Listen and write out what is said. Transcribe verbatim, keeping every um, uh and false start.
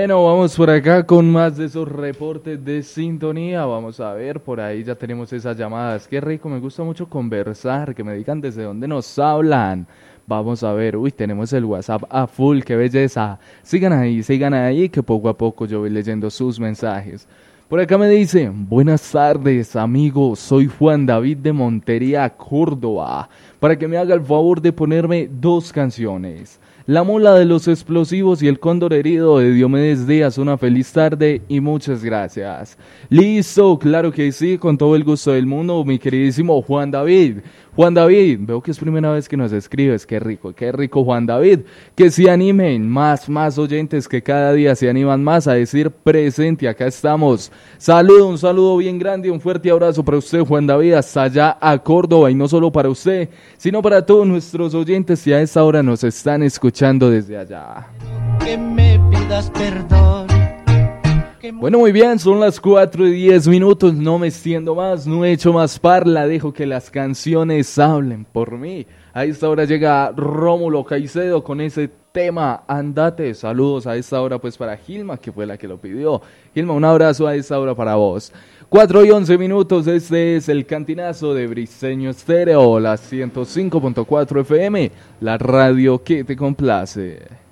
Bueno, vamos por acá con más de esos reportes de sintonía. Vamos a ver, por ahí ya tenemos esas llamadas. Qué rico, me gusta mucho conversar, que me digan desde dónde nos hablan. Vamos a ver, uy, tenemos el WhatsApp a full, qué belleza. Sigan ahí, sigan ahí, que poco a poco yo voy leyendo sus mensajes. Por acá me dice, buenas tardes amigos, soy Juan David de Montería, Córdoba, para que me haga el favor de ponerme dos canciones. La Mula de los Explosivos y El Cóndor Herido de Diomedes Díaz. Una feliz tarde y muchas gracias. Listo, claro que sí, con todo el gusto del mundo, mi queridísimo Juan David. Juan David, veo que es primera vez que nos escribes, qué rico, qué rico Juan David. Que se animen más, más oyentes que cada día se animan más a decir presente, acá estamos. Saludo, un saludo bien grande, un fuerte abrazo para usted Juan David, hasta allá a Córdoba, y no solo para usted, sino para todos nuestros oyentes que a esta hora nos están escuchando desde allá. Que me pidas perdón. Bueno, muy bien, son las cuatro y diez minutos, no me extiendo más, no he hecho más parla, dejo que las canciones hablen por mí. A esta hora llega Rómulo Caicedo con ese tema, Andate. Saludos a esta hora pues para Gilma, que fue la que lo pidió. Gilma, un abrazo a esta hora para vos. cuatro y once minutos, este es el Cantinazo de Briseño Estéreo, la ciento cinco punto cuatro F M, la radio que te complace.